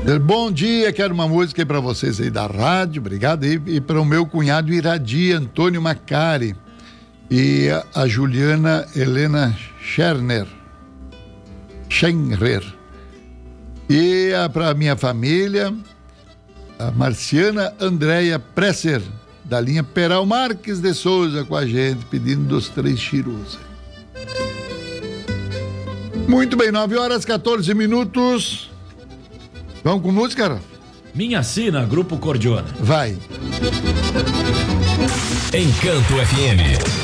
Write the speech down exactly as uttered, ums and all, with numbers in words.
Bom dia, quero uma música aí pra vocês aí da rádio, obrigado aí, e para o meu cunhado Iradi, Antônio Macari, e a, a Juliana Helena Scherner, Schenrer, e para minha família, a Marciana Andréia Presser, da linha Peral Marques de Souza, com a gente, pedindo dos três chirus. Muito bem, nove horas, quatorze minutos. Vamos com música, Rafa? Minha Sina, Grupo Cordiona. Vai. Encanto F M.